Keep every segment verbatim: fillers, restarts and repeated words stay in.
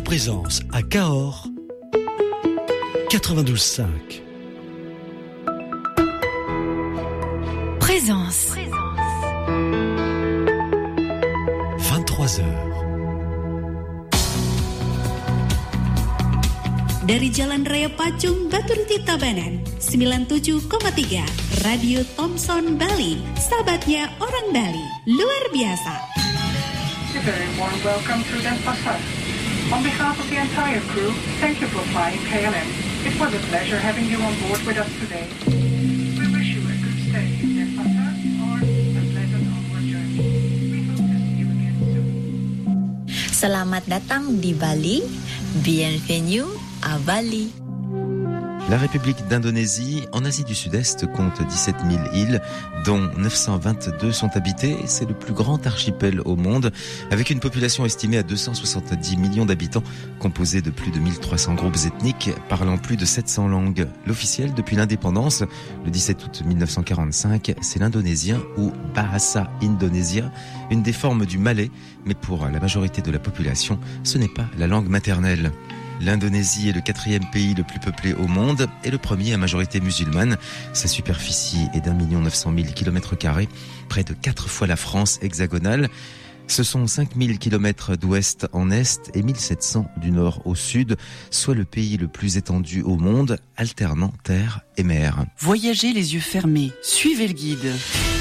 Présence à Cahors, quatre-vingt-douze cinq. Présence. vingt-trois heures. Dari Jalan Raya Pacung, Baturiti Tabanan, sembilan puluh tujuh koma tiga, Radio Thompson Bali, sahabatnya orang Bali, luar biasa. A very warm welcome to Denpasar. On behalf of the entire crew, thank you for flying K L M. It was a pleasure having you on board with us today. We wish you a good stay in Denpasar or a pleasant onward journey. We hope to see you again soon. Selamat datang di Bali. Bienvenue à Bali. La République d'Indonésie, en Asie du Sud-Est, compte dix-sept mille îles, dont neuf cent vingt-deux sont habitées. C'est le plus grand archipel au monde, avec une population estimée à deux cent soixante-dix millions d'habitants, composée de plus de mille trois cents groupes ethniques, parlant plus de sept cents langues. L'officiel depuis l'indépendance, le dix-sept août mille neuf cent quarante-cinq, c'est l'indonésien ou Bahasa Indonesia, une des formes du malais, mais pour la majorité de la population, ce n'est pas la langue maternelle. L'Indonésie est le quatrième pays le plus peuplé au monde et le premier à majorité musulmane. Sa superficie est d'un million neuf cent mille kilomètres carrés, près de quatre fois la France hexagonale. Ce sont cinq mille kilomètres d'ouest en est et mille sept cents du nord au sud, soit le pays le plus étendu au monde, alternant terre et mer. Voyagez les yeux fermés, suivez le guide.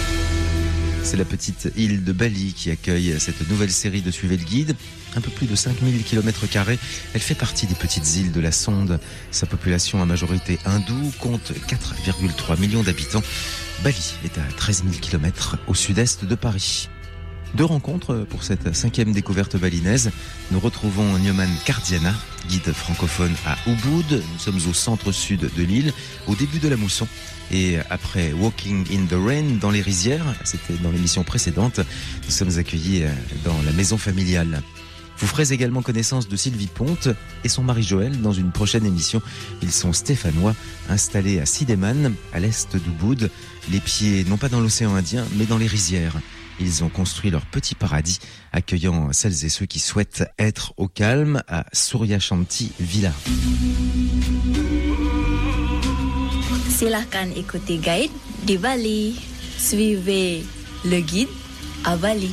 C'est la petite île de Bali qui accueille cette nouvelle série de Suivez le guide. Un peu plus de cinq mille kilomètres carrés, elle fait partie des petites îles de la Sonde. Sa population à majorité hindoue compte quatre virgule trois millions d'habitants. Bali est à treize mille kilomètres au sud-est de Paris. Deux rencontres pour cette cinquième découverte balinaise. Nous retrouvons Nyoman Kardiana, guide francophone à Ubud. Nous sommes au centre-sud de l'île, au début de la mousson. Et après Walking in the Rain dans les rizières, c'était dans l'émission précédente, nous sommes accueillis dans la maison familiale. Vous ferez également connaissance de Sylvie Ponte et son mari Joël dans une prochaine émission. Ils sont stéphanois, installés à Sideman, à l'est d'Ubud, les pieds non pas dans l'océan Indien, mais dans les rizières. Ils ont construit leur petit paradis, accueillant celles et ceux qui souhaitent être au calme à Surya Shanti Villa. Silahkan ikuti guide di Bali. Suivez le guide à Bali.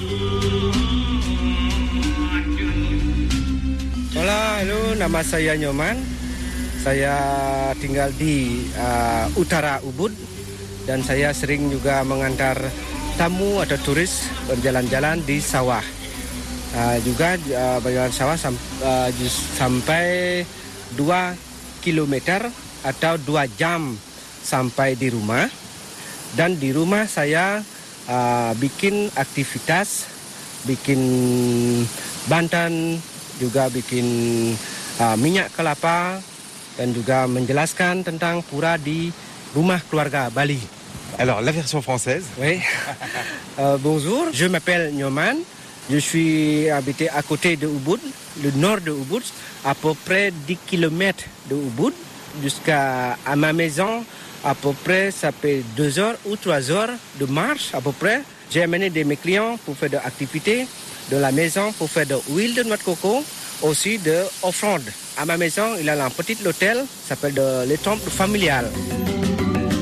Hola, halo, nama saya Nyoman. Saya tinggal di uh, utara Ubud dan saya sering juga mengantar tamu atau turis berjalan-jalan di sawah. Uh, juga uh, berjalan sawah sam, uh, sampai dua kilometer atau dua jam sampai di rumah. Dan di rumah saya uh, bikin aktivitas, bikin bantan, juga bikin uh, minyak kelapa dan juga menjelaskan tentang pura di rumah keluarga Bali. Alors, la version française. Oui. euh, bonjour, je m'appelle Nyoman. Je suis habité à côté de Ubud, le nord de Ubud, à peu près dix kilomètres de Ubud. Jusqu'à à ma maison, à peu près, ça fait deux heures ou trois heures de marche, à peu près. J'ai amené de mes clients pour faire des activités de la maison, pour faire de l'huile de noix de coco, aussi de offrande. À ma maison, il y a un petit hôtel, ça s'appelle le temple familial.